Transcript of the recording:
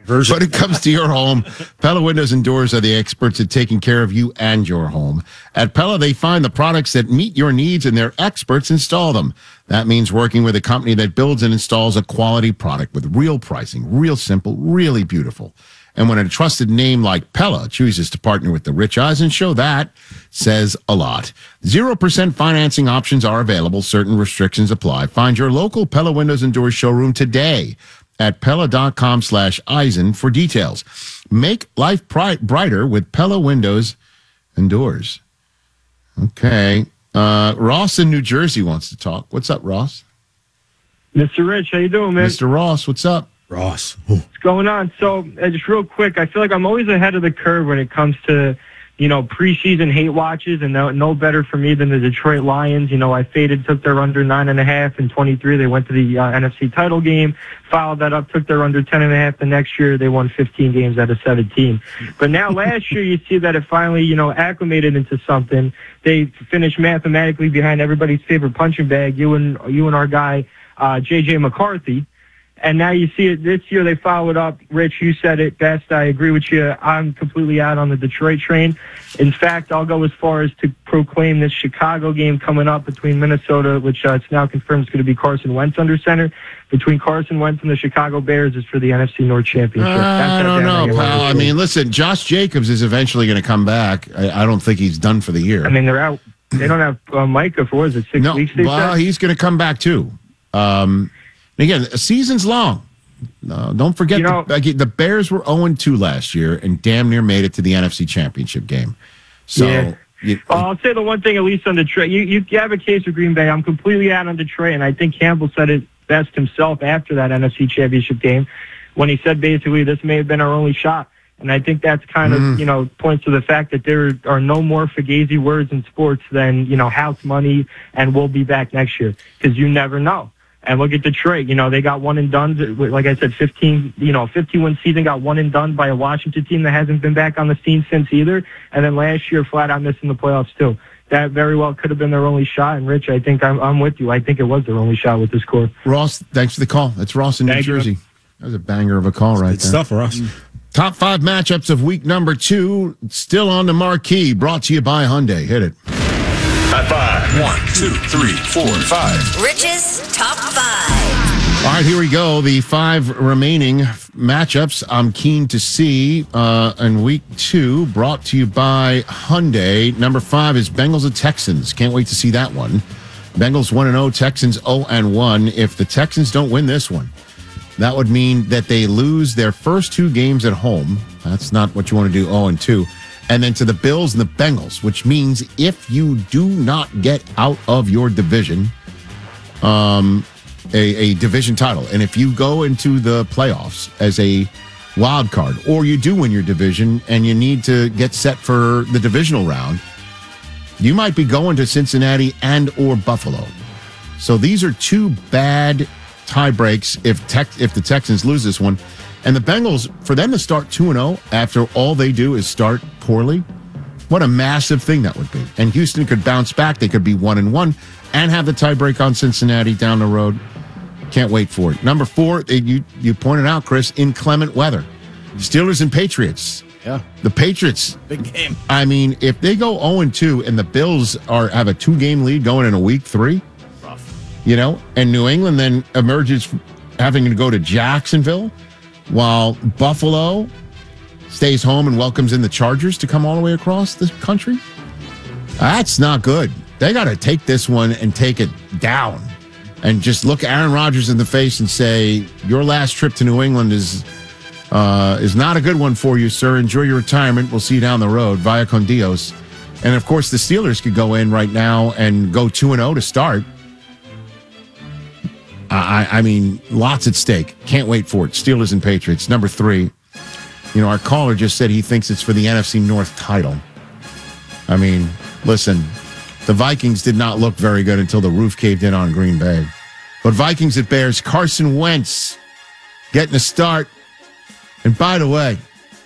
version. When it comes to your home, Pella Windows and Doors are the experts at taking care of you and your home. At Pella, they find the products that meet your needs and their experts install them. That means working with a company that builds and installs a quality product with real pricing, real simple, really beautiful. And when a trusted name like Pella chooses to partner with the Rich Eisen Show, that says a lot. 0% financing options are available. Certain restrictions apply. Find your local Pella Windows and Doors showroom today at Pella.com/Eisen for details. Make life brighter with Pella Windows and Doors. Okay. Ross in New Jersey wants to talk. What's up, Ross? Mr. Rich, how you doing, man? Mr. Ross, what's up? Ross. What's going on? So, just real quick, I feel like I'm always ahead of the curve when it comes to, preseason hate watches, and no better for me than the Detroit Lions. I took their under 9.5 in 23. They went to the NFC title game, followed that up, took their under 10.5 the next year. They won 15 games out of 17. But now last year, you see that it finally, acclimated into something. They finished mathematically behind everybody's favorite punching bag, you and our guy, J.J. McCarthy. And now you see it this year. They followed up. Rich, you said it best. I agree with you. I'm completely out on the Detroit train. In fact, I'll go as far as to proclaim this Chicago game coming up between Minnesota, which it's now confirmed is going to be Carson Wentz under center, between Carson Wentz and the Chicago Bears is for the NFC North Championship. I don't know, pal. I mean, listen, Josh Jacobs is eventually going to come back. I don't think he's done for the year. I mean, they're out. They don't have Micah for, 6 weeks? Well, he's going to come back too. Again, a season's long. Don't forget, the Bears were 0-2 last year and damn near made it to the NFC Championship game. So, I'll say the one thing, at least on Detroit, you have a case with Green Bay. I'm completely out on Detroit, and I think Campbell said it best himself after that NFC Championship game when he said basically this may have been our only shot. And I think that's kind of, points to the fact that there are no more fugazi words in sports than, house money and we'll be back next year, because you never know. And look at Detroit. They got one and done. Like I said, 15-win season, got one and done by a Washington team that hasn't been back on the scene since either. And then last year, flat out missing the playoffs too. That very well could have been their only shot. And Rich, I think I'm with you. I think it was their only shot with this core. Ross, thanks for the call. That's Ross in New Jersey. That was a banger of a call right there. Stuff, Ross. Top 5 matchups of week number 2, still on the marquee. Brought to you by Hyundai. Hit it. Top 5. 1, 2, 3, 4, 5. Rich's Top 5. All right, here we go. The 5 remaining matchups I'm keen to see in week 2, brought to you by Hyundai. Number 5 is Bengals and Texans. Can't wait to see that one. Bengals 1-0, Texans 0-1. If the Texans don't win this one, that would mean that they lose their first 2 games at home. That's not what you want to do, 0-2. And then to the Bills and the Bengals, which means if you do not get out of your division, a division title, and if you go into the playoffs as a wild card, or you do win your division and you need to get set for the divisional round, you might be going to Cincinnati and or Buffalo. So these are 2 bad tie breaks if the Texans lose this one. And the Bengals, for them to start 2-0 after all they do is start poorly, what a massive thing that would be. And Houston could bounce back. They could be 1-1 and have the tiebreak on Cincinnati down the road. Can't wait for it. Number 4, you pointed out, Chris, inclement weather. Steelers and Patriots. Yeah. The Patriots. Big game. I mean, if they go 0-2 and the Bills have a 2-game lead going into week 3, rough. And New England then emerges having to go to Jacksonville, while Buffalo stays home and welcomes in the Chargers to come all the way across the country. That's not good. They got to take this one and take it down and just look Aaron Rodgers in the face and say, your last trip to New England is not a good one for you, sir. Enjoy your retirement. We'll see you down the road. Via con Dios. And, of course, the Steelers could go in right now and go 2-0 to start. I mean, lots at stake. Can't wait for it. Steelers and Patriots. Number 3, our caller just said he thinks it's for the NFC North title. I mean, listen, the Vikings did not look very good until the roof caved in on Green Bay. But Vikings at Bears, Carson Wentz getting a start. And by the way,